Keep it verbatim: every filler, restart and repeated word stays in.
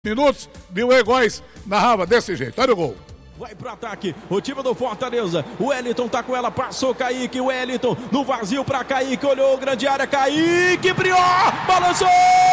minutos, Bill Egóis narrava desse jeito. Olha o gol. Vai pro ataque, o time do Fortaleza, o Wellington tá com ela, passou Kaique, o Wellington no vazio pra Kaique, olhou, grande área, Kaique, Prior, balançou!